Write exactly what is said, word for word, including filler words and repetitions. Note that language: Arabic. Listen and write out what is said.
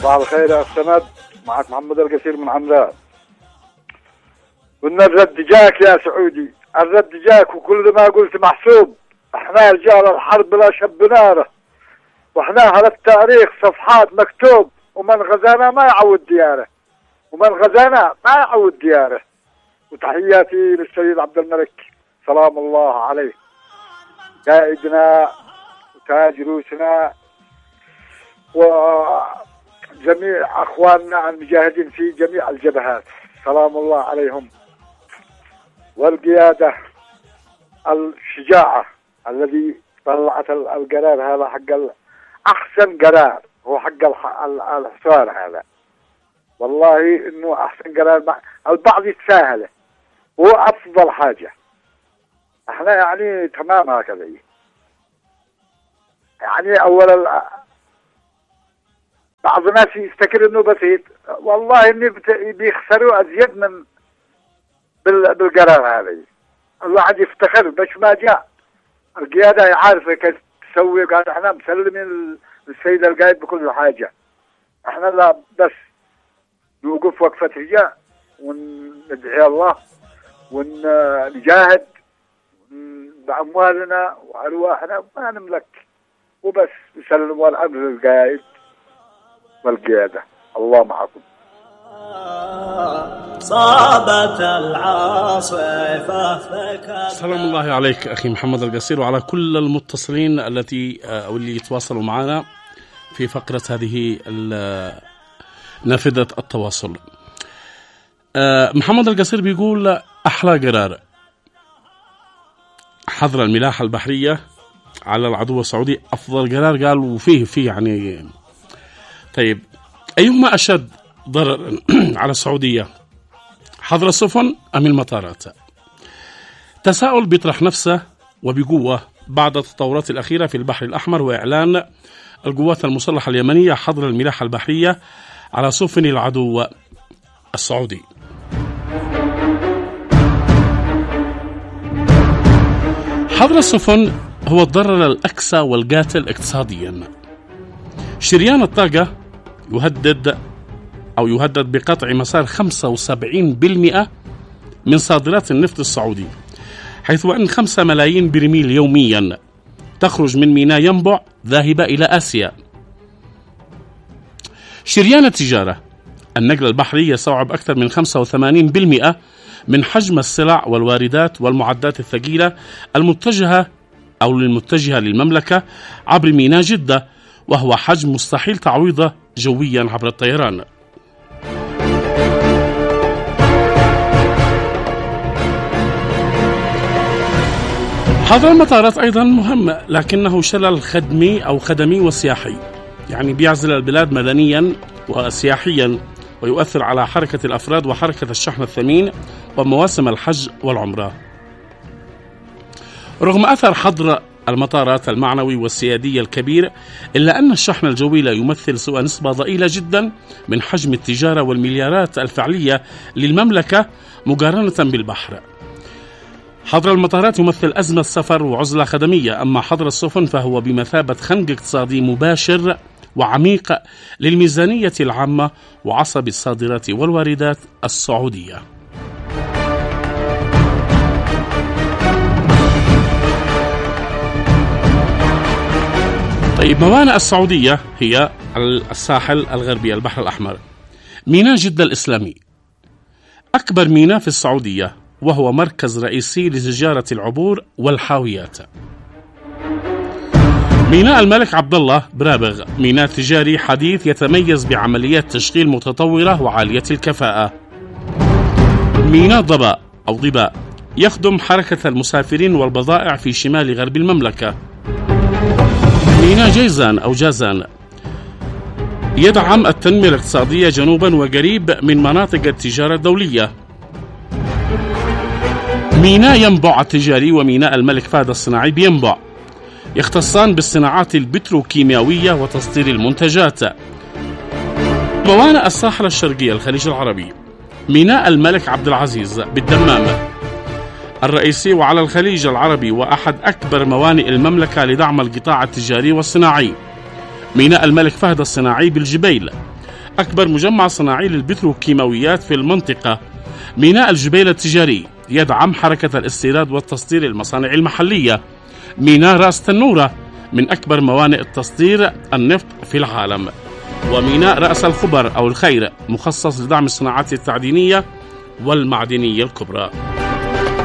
صباح الخير يا سند، معك محمد القصير من عمران. قلنا الرد جاك يا سعودي، الرد جاك وكل ما قلت محسوب. احنا رجال الحرب لا شبناره، واحنا على التاريخ صفحات مكتوب، ومن غزانا ما يعود دياره، ومن غزانا ما يعود دياره. وتحياتي للسيد عبد الملك سلام الله عليه، قائدنا وتاج روسنا وجميع اخواننا المجاهدين في جميع الجبهات سلام الله عليهم. والقيادة الشجاعة الذي طلعت القرار هذا حق أحسن قرار، هو حق الحصار هذا. والله إنه أحسن قرار، البعض يتساهله، هو أفضل حاجة. احنا يعني تمام هكذا، يعني أولا بعض الناس يفتكر إنه بسيط، والله إنه بيخسروا أزيد من بالقرار هذا. الواحد يفتخر بس ما جاء القيادة عارفة كيف تسوي، قال احنا مسلمين السيد القائد بكل حاجة. احنا لا بس نوقف وقفة رجاء وندعي الله ونجاهد بأموالنا وأرواحنا، ما نملك وبس نسلم والأمر للقائد والقيادة. الله معكم. صابت العاصفة. سلام الله عليك أخي محمد القصير، وعلى كل المتصلين التي أو اللي يتواصلوا معنا في فقرة هذه نافذة التواصل. محمد القصير بيقول أحلى قرار حظر الملاحة البحرية على العدو السعودي، أفضل قرار قال، وفيه فيه يعني. طيب أيهما أشد ضررا على السعودية، حظر السفن أم المطارات؟ تساؤل بيطرح نفسه وبقوة بعد التطورات الأخيرة في البحر الأحمر وإعلان القوات المسلحة اليمنية حظر الملاحة البحرية على سفن العدو السعودي. حظر السفن هو الضرر الأكسى والقاتل اقتصاديا. شريان الطاقة يهدد أو يهدد بقطع مسار خمسة وسبعين بالمئة من صادرات النفط السعودي، حيث أن خمسة ملايين برميل يوميا تخرج من ميناء ينبع ذاهبة إلى آسيا. شريان التجارة النقل البحري يستوعب أكثر من خمسة وثمانين بالمئة من حجم السلع والواردات والمعدات الثقيلة المتجهة أو المتجهة للمملكة عبر ميناء جدة، وهو حجم مستحيل تعويضه جويا عبر الطيران. حظر المطارات أيضا مهم، لكنه شلل خدمي أو خدمي وسياحي، يعني بيعزل البلاد مدنيا وسياحيا، ويؤثر على حركة الأفراد وحركة الشحن الثمين ومواسم الحج والعمرة. رغم أثر حظر المطارات المعنوي والسيادي الكبير، إلا أن الشحن الجوي لا يمثل سوى نسبة ضئيلة جدا من حجم التجارة والمليارات الفعلية للمملكة مقارنة بالبحر. حظر المطارات يمثل أزمة سفر وعزلة خدمية، أما حظر السفن فهو بمثابة خنق اقتصادي مباشر وعميق للميزانية العامة وعصب الصادرات والواردات السعودية. طيب موانئ السعودية هي الساحل الغربي البحر الأحمر. ميناء جدة الإسلامي أكبر ميناء في السعودية، وهو مركز رئيسي لتجارة العبور والحاويات. ميناء الملك عبدالله برابغ ميناء تجاري حديث يتميز بعمليات تشغيل متطورة وعالية الكفاءة. ميناء ضباء أو ضباء يخدم حركة المسافرين والبضائع في شمال غرب المملكة. ميناء جيزان أو جازان يدعم التنمية الاقتصادية جنوبا وقريب من مناطق التجارة الدولية. ميناء ينبع التجاري وميناء الملك فهد الصناعي بينبع يختصان بالصناعات البتروكيماوية وتصدير المنتجات. موانئ الساحل الشرقي الخليج العربي ميناء الملك عبد العزيز بالدمام الرئيسي وعلى الخليج العربي، وأحد أكبر موانئ المملكة لدعم القطاع التجاري والصناعي. ميناء الملك فهد الصناعي بالجبيل أكبر مجمع صناعي للبتروكيماويات في المنطقة. ميناء الجبيل التجاري يدعم حركة الاستيراد والتصدير للمصانع المحلية. ميناء رأس تنورة من أكبر موانئ التصدير النفط في العالم. وميناء رأس الخبر أو الخير مخصص لدعم الصناعات التعدينية والمعدنية الكبرى.